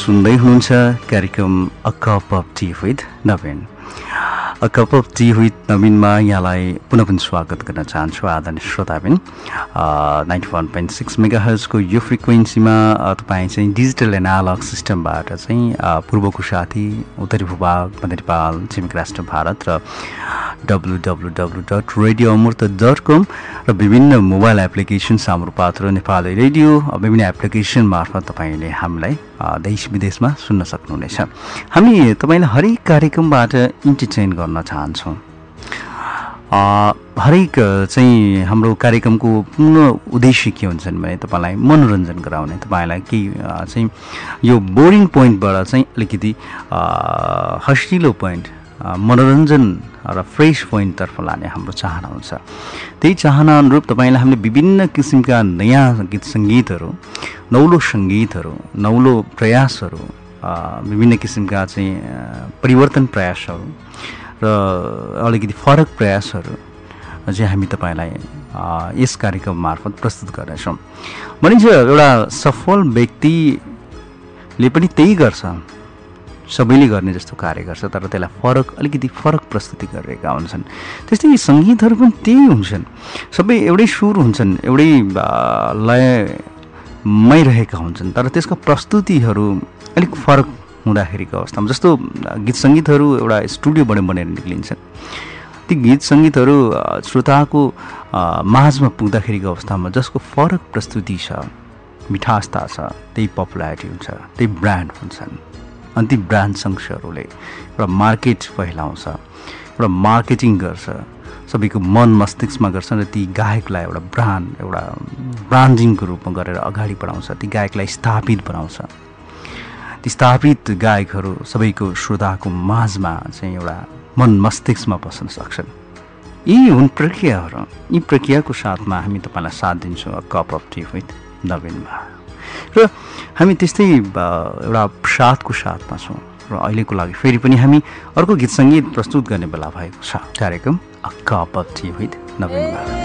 सुन्दै हुनुहुन्छ कार्यक्रम a cup of T with Naveen. A cup of T with नवीनमा यहाँलाई पुनः पनि स्वागत गर्न चाहन्छु आदरणीय श्रोताबिन। 91.6 मेगाहर्जको यो फ्रिक्वेन्सीमा तपाईँ चाहिँ डिजिटल एनालग सिस्टमबाट चाहिँ पूर्वको साथी उत्तरी भूभाग मध्य नेपाल छिमेकी राष्ट्र भारत र www.radioamurta.com र विभिन्न मोबाइल एप्लिकेसन सामरूपात्र नेपाली रेडियो विभिन्न एप्लिकेसन मार्फत तपाईँले हामीलाई देश विदेशमा सुन्न सक्नुहुनेछ। हामी तपाईँलाई हरेक कार्यक्रमबाट इन्टरटेन गर्न चाहन्छौँ। हरेक चाहिँ हाम्रो कार्यक्रमको पूर्ण उद्देश्य के हुन्छन् भने तपाईँलाई मनोरञ्जन गराउने, तपाईँलाई केही चाहिँ यो बोरिङ पोइन्टबाट चाहिँ अलिकति हँसिलो पोइन्ट मनोरञ्जन र फ्रेस पोइन्टतर्फ लाने हाम्रो चाहना हुन्छ। त्यही चाहना अनुरूप तपाईँलाई हामीले विभिन्न किसिमका नयाँ गीत सङ्गीतहरू, नौलो सङ्गीतहरू, नौलो प्रयासहरू, विभिन्न किसिमका चाहिँ परिवर्तन प्रयासहरू र अलिकति फरक प्रयासहरू चाहिँ हामी तपाईँलाई यस कार्यक्रम मार्फत प्रस्तुत गर्नेछौँ। भनिन्छ एउटा सफल व्यक्तिले पनि त्यही गर्छ, सबैले गर्ने जस्तो कार्य गर्छ, तर त्यसलाई अलिकति फरक प्रस्तुति गरिरहेका हुन्छन्। त्यस्तै सङ्गीतहरू पनि त्यही हुन्छन्, सबै एउटै सुर हुन्छन्, एउटै लयमै रहेका हुन्छन्, तर त्यसको प्रस्तुतिहरू अलिक फरक हुँदाखेरिको अवस्थामा, जस्तो गीत सङ्गीतहरू एउटा स्टुडियोबाट बनेर निक्लिन्छन्, ती गीत सङ्गीतहरू श्रोताको माझमा पुग्दाखेरिको अवस्थामा जसको फरक प्रस्तुति छ, मिठासता छ, त्यही पपुलारिटी हुन्छ, त्यही ब्रान्ड हुन्छन्। अनि ती ब्रान्ड संस्थाहरूले एउटा मार्केट फैलाउँछ, एउटा मार्केटिङ गर्छ, सबैको मन मस्तिष्कमा गर्छ र ती गायकलाई एउटा ब्रान्डिङको रूपमा गरेर अगाडि बढाउँछ, ती गायकलाई स्थापित बनाउँछ। ती स्थापित गायकहरू सबैको श्रोताको माझमा चाहिँ एउटा मन मस्तिष्कमा बस्न सक्छन्। यी हुन् प्रक्रियाहरू। यी प्रक्रियाको साथमा हामी तपाईँलाई साथ दिन्छौँ a cup of T with नवीनमा। र हामी त्यस्तै एउटा साथको साथमा छौँ र अहिलेको लागि फेरि पनि हामी अर्को गीत सङ्गीत प्रस्तुत गर्ने बेला भएको छ। कार्यक्रम a cup of T with नवीनमा।